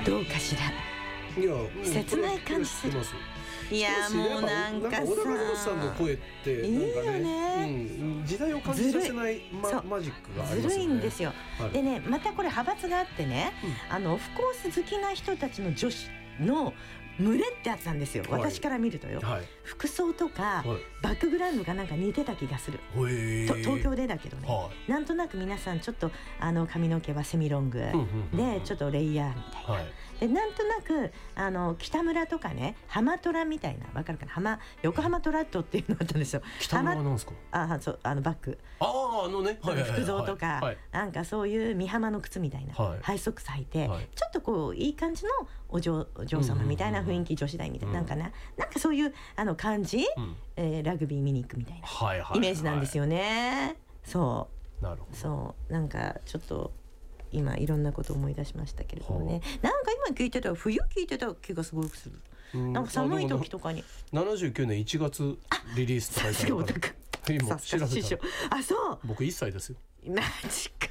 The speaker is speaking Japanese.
どうかしら。 いや切ない感じする。いやもうなんかさ、 小田和正さんの声ってなんか、ね、 いいよね、 時代を感じさせないマジックがありますよね。 ずるいんですよ、 はい、 でね、またこれ派閥があってね、オフコース好きな人たちの女子の群れってあったんですよ、はい、私から見るとよ、はい、服装とか、はい、バックグラウンドがなんか似てた気がする、東京でだけどね、はい、なんとなく皆さんちょっと髪の毛はセミロングでちょっとレイヤーみたいな、はい、でなんとなく北村とかね、浜虎みたいな、わかるかな、横浜トラットっていうのがあったんですよ。 北村は何ですか？ そうバッグ、 ね、 服装とか、はい、なんかそういう美浜の靴みたいな、はい、ハイソックス履いて、はい、ちょっとこういい感じのお嬢様みたいな雰囲気、女子大みたいな、なんかそういう感じ、ラグビー見に行くみたいな、はいはいはい、イメージなんですよね。そうなるほど、そうなんかちょっと今いろんなことを思い出しましたけれどもね、なんか今聞いてたら冬聞いてた気がすごくする、なんか寒い時とかに 79年1月リリースって書いてあるから今調べたら、 そう僕1歳ですよ。 マジか。